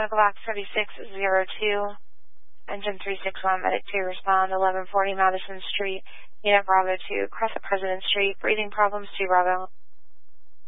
Medical Box 3602. Engine 361, Medic 2, respond 1140 Madison Street, Unit Bravo 2, cross at President Street, breathing problems 2 Bravo.